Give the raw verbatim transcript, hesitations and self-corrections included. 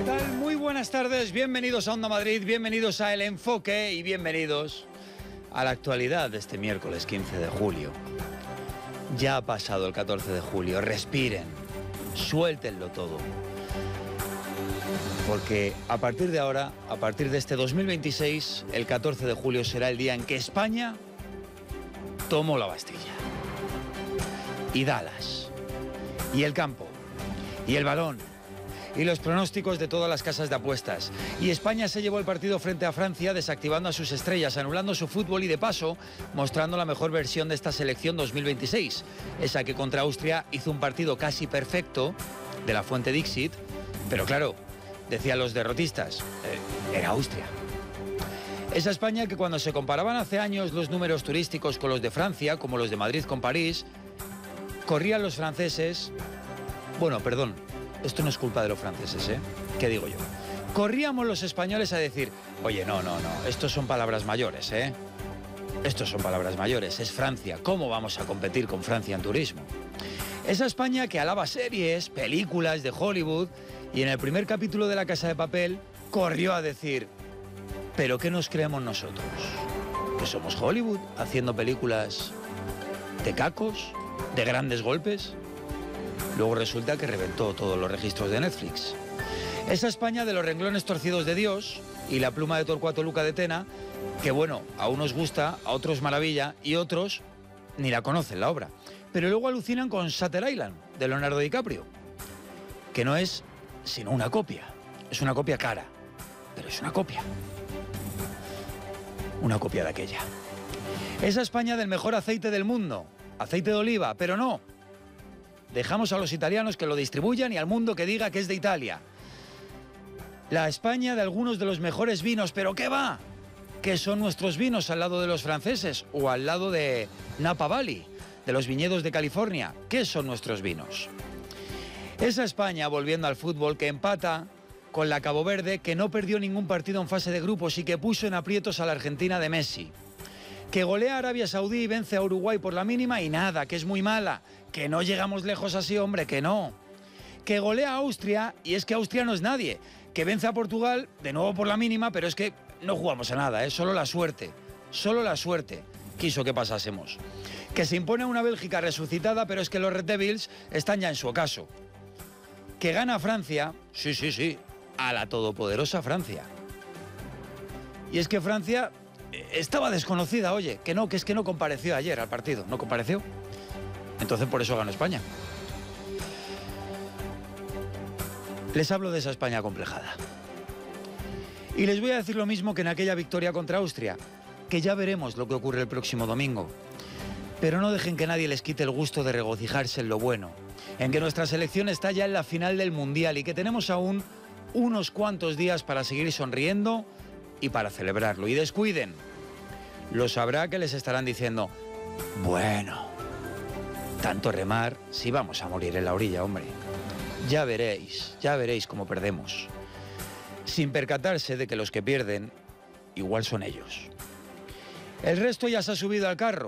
tal? Muy buenas tardes, bienvenidos a Onda Madrid, bienvenidos a El Enfoque y bienvenidos a la actualidad de este miércoles quince de julio. Ya ha pasado el catorce de julio, respiren, suéltenlo todo. Porque a partir de ahora, a partir de este dos mil veintiséis, el catorce de julio será el día en que España tomó la Bastilla. Y Dallas, y el campo, y el balón, y los pronósticos de todas las casas de apuestas. Y España se llevó el partido frente a Francia desactivando a sus estrellas, anulando su fútbol y de paso mostrando la mejor versión de esta selección dos mil veintiséis. Esa que contra Austria hizo un partido casi perfecto, de la fuente Dixit, pero claro, decían los derrotistas, eh, era Austria. Esa España que cuando se comparaban hace años los números turísticos con los de Francia, como los de Madrid con París, corrían los franceses, bueno, perdón, esto no es culpa de los franceses, ¿eh? ¿Qué digo yo? Corríamos los españoles a decir, oye, no, no, no, estos son palabras mayores, ¿eh? Estos son palabras mayores, es Francia, ¿cómo vamos a competir con Francia en turismo? Esa España que alaba series, películas de Hollywood y en el primer capítulo de La Casa de Papel corrió a decir, ¿pero qué nos creemos nosotros? ¿Que somos Hollywood haciendo películas de cacos, de grandes golpes? Luego resulta que reventó todos los registros de Netflix. Esa España de los renglones torcidos de Dios y la pluma de Torcuato Luca de Tena, que bueno, a unos gusta, a otros maravilla y otros ni la conocen la obra. Pero luego alucinan con Shutter Island, de Leonardo DiCaprio, que no es sino una copia. Es una copia cara, pero es una copia. Una copia de aquella. Esa España del mejor aceite del mundo, aceite de oliva, pero no. Dejamos a los italianos que lo distribuyan y al mundo que diga que es de Italia. La España de algunos de los mejores vinos, pero ¿qué va? ¿Qué son nuestros vinos al lado de los franceses o al lado de Napa Valley, de los viñedos de California? ¿Qué son nuestros vinos? Esa España, volviendo al fútbol, que empata con la Cabo Verde, que no perdió ningún partido en fase de grupos y que puso en aprietos a la Argentina de Messi. Que golea a Arabia Saudí y vence a Uruguay por la mínima y nada, que es muy mala. Que no llegamos lejos así, hombre, que no. Que golea a Austria y es que Austria no es nadie. Que vence a Portugal, de nuevo por la mínima, pero es que no jugamos a nada, ¿eh? Solo la suerte. Solo la suerte quiso que pasásemos. Que se impone a una Bélgica resucitada, pero es que los Red Devils están ya en su ocaso. Que gana Francia, sí, sí, sí, a la todopoderosa Francia. Y es que Francia estaba desconocida, oye, que no, que es que no compareció ayer al partido, no compareció. Entonces por eso ganó España. Les hablo de esa España acomplejada. Y les voy a decir lo mismo que en aquella victoria contra Austria, que ya veremos lo que ocurre el próximo domingo. Pero no dejen que nadie les quite el gusto de regocijarse en lo bueno, en que nuestra selección está ya en la final del Mundial y que tenemos aún unos cuantos días para seguir sonriendo y para celebrarlo. Y descuiden, lo sabrá que les estarán diciendo, bueno, tanto remar, si vamos a morir en la orilla, hombre. Ya veréis, ya veréis cómo perdemos. Sin percatarse de que los que pierden, igual son ellos. El resto ya se ha subido al carro.